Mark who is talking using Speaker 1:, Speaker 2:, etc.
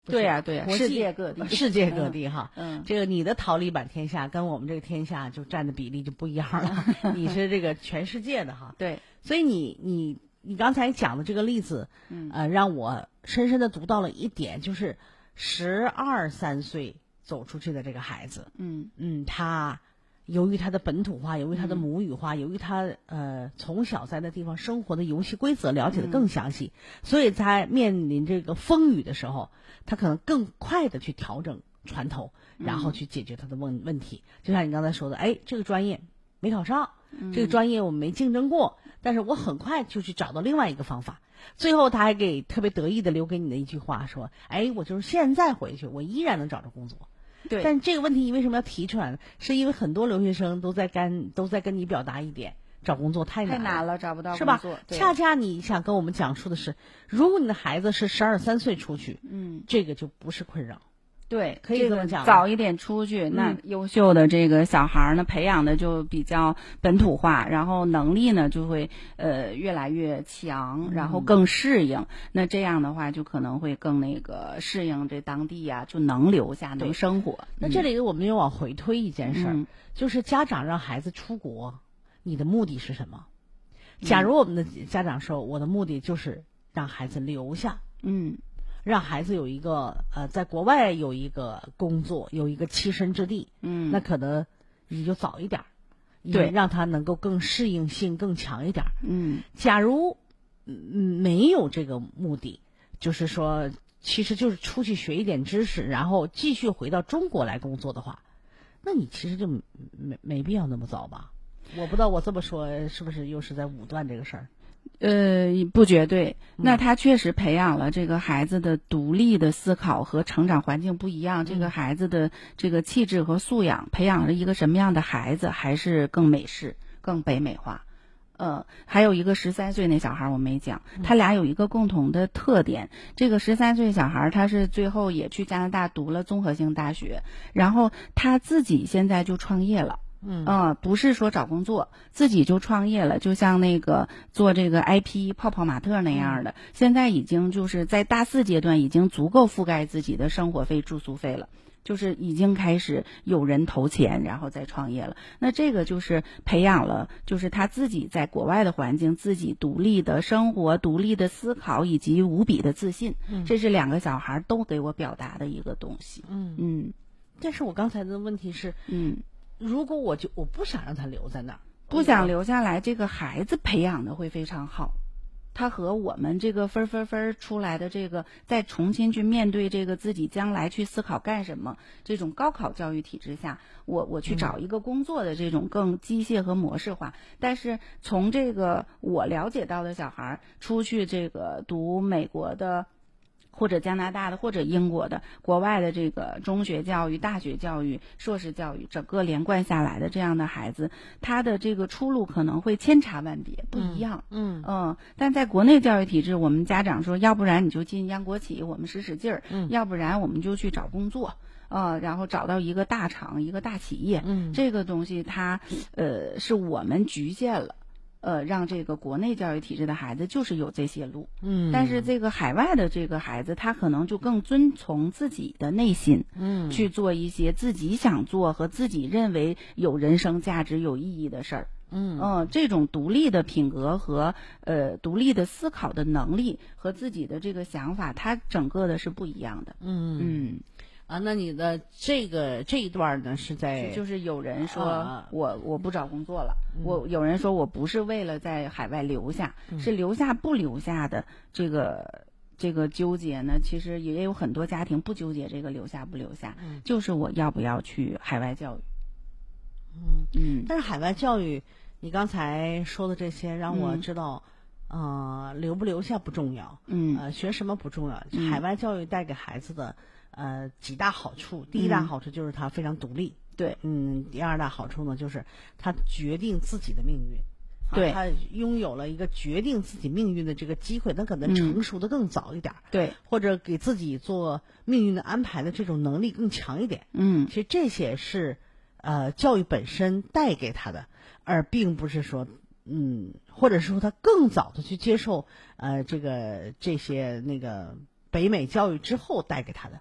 Speaker 1: 对呀对呀，世界各地哈，这个你的桃李满天下跟我们这个天下就占的比例就不一样了，你是这个全世界的哈，
Speaker 2: 对，
Speaker 1: 所以你刚才讲的这个例子，让我深深的读到了一点，就是12、13岁走出去的这个孩子，他由于他的本土化，由于他的母语化，由于他从小在那地方生活的游戏规则了解的更详细，所以在面临这个风雨的时候，他可能更快的去调整船头，然后去解决他的问题。就像你刚才说的，这个专业没考上，这个专业我们没竞争过，但是我很快就去找到另外一个方法。最后他还给特别得意的留给你的一句话说，我就是现在回去我依然能找着工作。
Speaker 2: 对，
Speaker 1: 但这个问题你为什么要提出来呢？是因为很多留学生都在跟你表达一点，找工作太难
Speaker 2: 了，找不到工作，
Speaker 1: 是吧？恰恰你想跟我们讲述的是，如果你的孩子是12、13岁出去，这个就不是困扰。
Speaker 2: 对，
Speaker 1: 可以这么讲，
Speaker 2: 早一点出去，那优秀的这个小孩呢，培养的就比较本土化，然后能力呢就会越来越强，然后更适应。那这样的话，就可能会更那个适应这当地呀，就能留下，能生活。
Speaker 1: 那这里我们又往回推一件事儿，就是家长让孩子出国，你的目的是什么？假如我们的家长说，我的目的就是让孩子留下，让孩子有一个在国外有一个工作，有一个栖身之地，那可能你就早一点，
Speaker 2: 对，
Speaker 1: 让他能够更适应性更强一点。假如没有这个目的，就是说其实就是出去学一点知识，然后继续回到中国来工作的话，那你其实就没必要那么早吧？我不知道我这么说是不是又是在武断这个事儿。
Speaker 2: 不绝对，那他确实培养了这个孩子的独立的思考和成长环境不一样，这个孩子的这个气质和素养，培养了一个什么样的孩子，还是更美式、更北美化。还有一个13岁那小孩我没讲，他俩有一个共同的特点，这个13岁小孩他是最后也去加拿大读了综合性大学，然后他自己现在就创业了。不是说找工作，自己就创业了，就像那个做这个 IP 泡泡玛特那样的，现在已经就是在大4阶段已经足够覆盖自己的生活费、住宿费了，就是已经开始有人投钱，然后再创业了。那这个就是培养了，就是他自己在国外的环境，自己独立的生活、独立的思考以及无比的自信，这是2个小孩都给我表达的一个东西。
Speaker 1: 但是我刚才的问题是，如果我不想让他留在那儿，
Speaker 2: 不想留下来，这个孩子培养的会非常好。他和我们这个分出来的这个，再重新去面对这个自己将来去思考干什么，这种高考教育体制下，我去找一个工作的这种更机械和模式化。但是从这个我了解到的小孩出去这个读美国的，或者加拿大的，或者英国的，国外的这个中学教育、大学教育、硕士教育，整个连贯下来的这样的孩子，他的这个出路可能会千差万别，不一样。但在国内教育体制，我们家长说，要不然你就进央国企，我们使劲儿，要不然我们就去找工作。然后找到一个大厂、一个大企业，这个东西它是我们局限了。让这个国内教育体制的孩子就是有这些路，但是这个海外的这个孩子，他可能就更遵从自己的内心，去做一些自己想做和自己认为有人生价值、有意义的事儿。这种独立的品格和独立的思考的能力和自己的这个想法，它整个的是不一样的。
Speaker 1: 那你的这一段呢是在
Speaker 2: 就是有人说我不找工作了，有人说我不是为了在海外留下，是留下不留下的这个纠结呢，其实也有很多家庭不纠结这个留下不留下，就是我要不要去海外教育。
Speaker 1: 但是海外教育，你刚才说的这些让我知道，留不留下不重要，学什么不重要，海外教育带给孩子的几大好处。第一大好处就是他非常独立，
Speaker 2: 对，
Speaker 1: 第二大好处呢就是他决定自己的命运，
Speaker 2: 对，
Speaker 1: 他拥有了一个决定自己命运的这个机会，他可能成熟的更早一点，
Speaker 2: 对，
Speaker 1: 或者给自己做命运的安排的这种能力更强一点，其实这些是教育本身带给他的，而并不是说或者说他更早的去接受这些那个北美教育之后带给他的。